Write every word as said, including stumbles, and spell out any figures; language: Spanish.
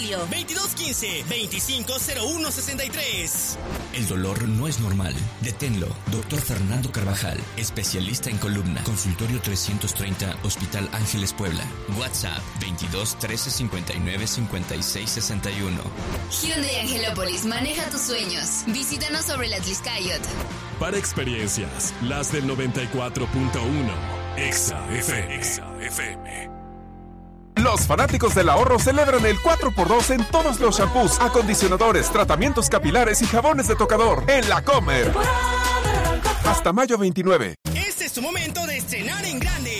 domicilio. veintidós quince, veinticinco cero uno sesenta y tres. El dolor no es normal. Deténlo. Doctor Fernando Carvajal, especialista en columna. Consultorio trescientos treinta, Hospital Ángeles Puebla. WhatsApp veintidós trece cincuenta y nueve cincuenta y seis sesenta y uno. Hyundai Angelópolis, maneja tus sueños. Visítanos sobre la Tliscayot. Para experiencias, las del noventa y cuatro punto uno. Exa F M. Exa F M. Los fanáticos del ahorro celebran el cuatro por dos en todos los shampoos, acondicionadores, tratamientos capilares y jabones de tocador en La Comer. Hasta mayo veintinueve. Este es tu momento de estrenar en grande.